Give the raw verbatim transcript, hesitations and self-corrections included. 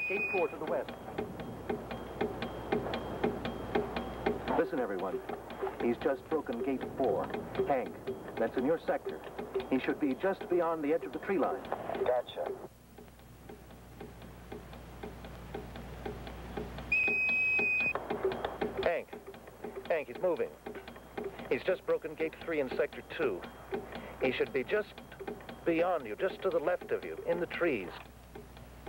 gate four to the west. Listen, everyone. He's just broken gate four. Hank, that's in your sector. He should be just beyond the edge of the tree line. Gotcha. Hank. Hank, he's moving. He's just broken gate three in sector two. He should be just beyond you, just to the left of you, in the trees.